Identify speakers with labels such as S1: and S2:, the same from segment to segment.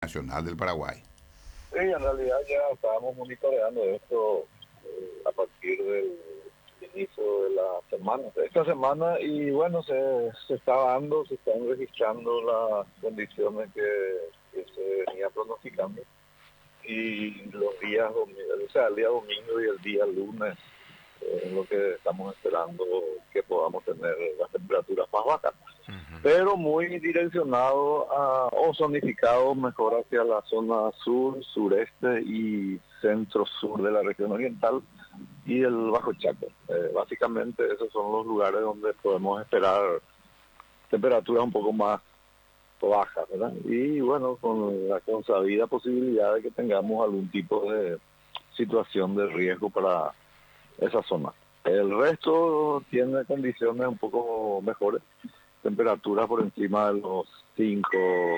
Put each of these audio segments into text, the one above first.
S1: Nacional del Paraguay.
S2: Sí, en realidad ya estábamos monitoreando esto a partir del inicio de la semana, de esta semana, y bueno, se está dando, se están registrando las condiciones que se venía pronosticando. Y los días, o sea, el día domingo y el día lunes, es lo que estamos esperando que podamos tener las temperaturas más bajas, pero muy direccionado o zonificado mejor hacia la zona sur, sureste y centro-sur de la región oriental y el Bajo Chaco. Básicamente esos son los lugares donde podemos esperar temperaturas un poco más bajas, ¿verdad? Y bueno, con la consabida posibilidad de que tengamos algún tipo de situación de riesgo para esa zona. El resto tiene condiciones un poco mejores, temperaturas por encima de los 5,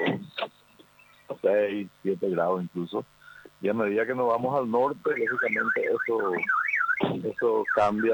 S2: 6, 7 grados incluso. Y a medida que nos vamos al norte, lógicamente eso cambia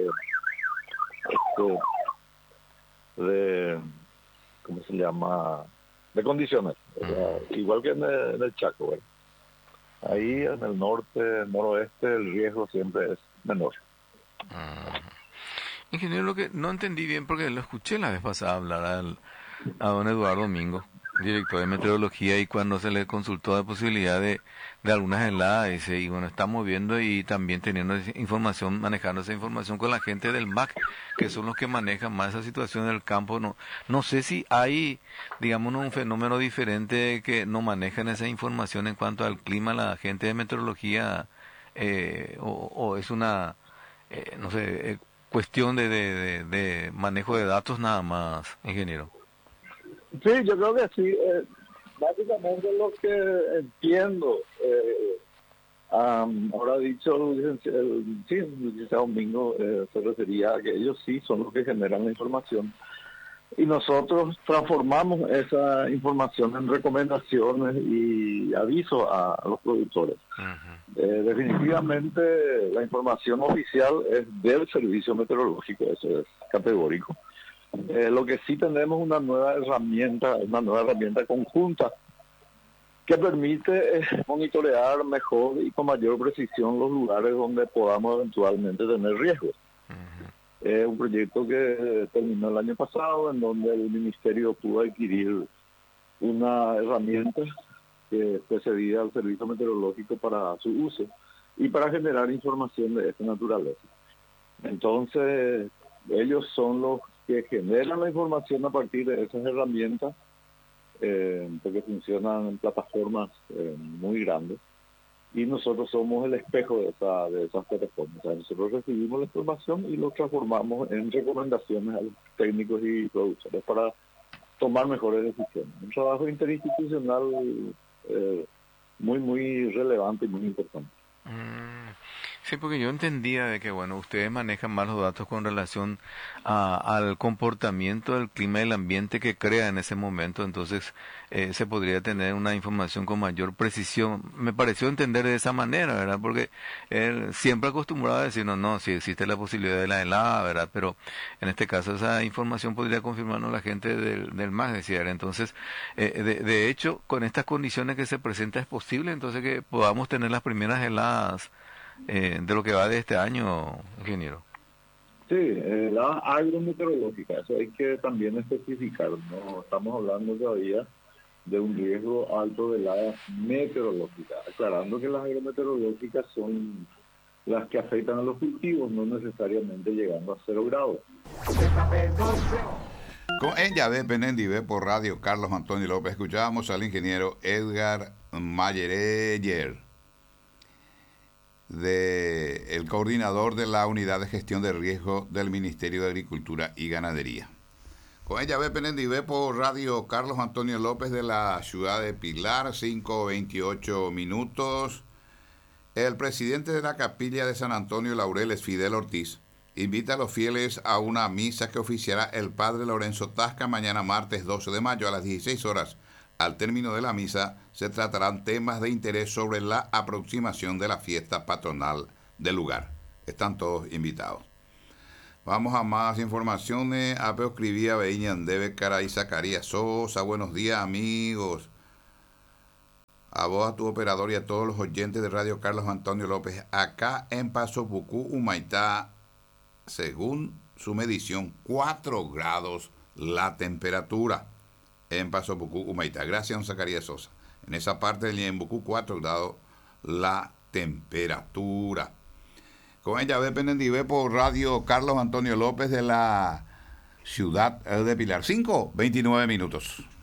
S2: de ¿cómo se llama? De condiciones. O sea, igual que en el Chaco, ¿verdad? Ahí en el norte, noroeste, el riesgo siempre es menor.
S3: Ingeniero, lo que no entendí bien porque lo escuché la vez pasada hablar a don Eduardo Domingo, director de meteorología, y cuando se le consultó la posibilidad de algunas heladas, dice, y bueno, estamos viendo y también teniendo información, manejando esa información con la gente del MAC, que son los que manejan más esa situación del campo. No sé si hay, digamos, un fenómeno diferente que no manejan esa información en cuanto al clima la gente de meteorología, o es una, no sé, cuestión de manejo de datos nada más, ingeniero.
S2: Sí, yo creo que sí. Básicamente lo que entiendo, ahora dicho el licenciado Domingo, se refería a que ellos sí son los que generan la información y nosotros transformamos esa información en recomendaciones y avisos a los productores. Definitivamente la información oficial es del servicio meteorológico, eso es categórico. Lo que sí tenemos una nueva herramienta conjunta que permite monitorear mejor y con mayor precisión los lugares donde podamos eventualmente tener riesgos. Es un proyecto que terminó el año pasado, en donde el ministerio pudo adquirir una herramienta que fue cedida al servicio meteorológico para su uso y para generar información de esta naturaleza. Entonces, ellos son los que generan la información a partir de esas herramientas, porque funcionan en plataformas muy grandes, y nosotros somos el espejo de esas plataformas. O sea, nosotros recibimos la información y lo transformamos en recomendaciones a los técnicos y productores para tomar mejores decisiones. Un trabajo interinstitucional muy relevante y muy importante.
S3: Sí, porque yo entendía de que, bueno, ustedes manejan más los datos con relación al comportamiento del clima y el ambiente que crea en ese momento, entonces se podría tener una información con mayor precisión. Me pareció entender de esa manera, ¿verdad? Porque él siempre acostumbraba a decir, no, si existe la posibilidad de la helada, ¿verdad? Pero en este caso esa información podría confirmarnos la gente del MAS, decía él. Entonces, de hecho, con estas condiciones que se presentan es posible entonces que podamos tener las primeras heladas de lo que va de este año, ingeniero.
S2: Sí, la agrometeorológica, eso hay que también especificar, no estamos hablando todavía de un riesgo alto de la meteorológica, aclarando que las agrometeorológicas son las que afectan a los cultivos, no necesariamente llegando a 0 grados.
S1: Con ella de Penendive por Radio Carlos Antonio López escuchábamos al ingeniero Edgar Mayereyer, el coordinador de la Unidad de Gestión de Riesgo del Ministerio de Agricultura y Ganadería. Con ella ve Penendive por Radio Carlos Antonio López de la ciudad de Pilar, 5:28 minutos. El presidente de la Capilla de San Antonio Laureles, Fidel Ortiz, invita a los fieles a una misa que oficiará el padre Lorenzo Tasca mañana martes 12 de mayo a las 16 horas. Al término de la misa se tratarán temas de interés sobre la aproximación de la fiesta patronal del lugar. Están todos invitados. Vamos a más informaciones. Apeo escribía Beñan Debe Caray Zacarías Sosa. Buenos días, amigos. a vos, a tu operador y a todos los oyentes de Radio Carlos Antonio López. Acá en Paso Bucú, Humaitá, según su medición, 4 grados la temperatura. En Paso Bucú, Humaitá. Gracias, don Zacarías Sosa. En esa parte del Ñembucú, 4 grados la temperatura. Con ella ve Penendive por Radio Carlos Antonio López de la ciudad de Pilar. 5:29.